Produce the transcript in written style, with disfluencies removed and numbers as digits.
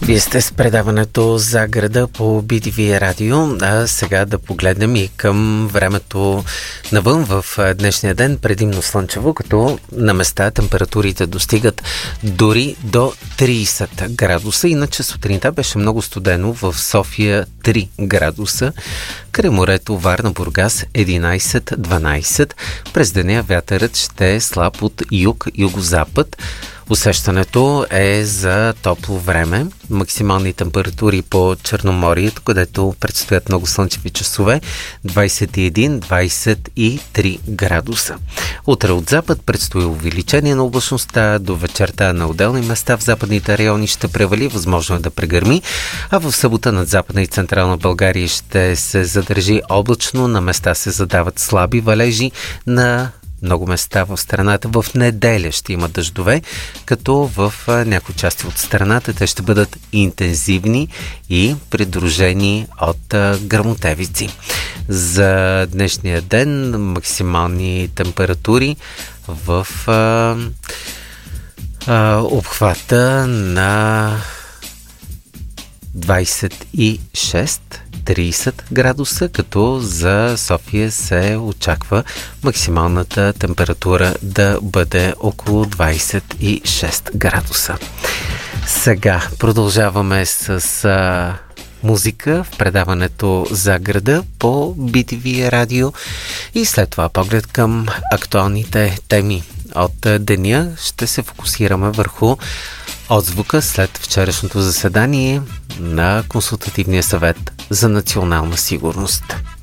Вие сте с предаването за града по BTV радио, а сега да погледнем и към времето навън в днешния ден, предимно слънчево, като на места температурите достигат дори до 30 градуса. Иначе сутринта беше много студено, в София 3 градуса, край морето Варна, Бургас 11-12. През деня вятърът ще е слаб от юг-югозапад. Усещането е за топло време. Максимални температури по Черноморието, където предстоят много слънчеви часове, 21-23 градуса. Утре от запад предстои увеличение на облачността. До вечерта на отделни места в западните райони ще превали, възможно е да прегърми, а в събота над Западна и Централна България ще се задържи облачно. На места се задават слаби валежи, на много места в страната в неделя ще има дъждове, като в някои части от страната те ще бъдат интензивни и придружени от гръмотевици. За днешния ден максимални температури в обхвата на 26-30 градуса, като за София се очаква максималната температура да бъде около 26 градуса. Сега продължаваме с музика в предаването за града по BTV радио и след това поглед към актуалните теми от деня. Ще се фокусираме върху отзвука след вчерашното заседание на Консултативния съвет за национална сигурност.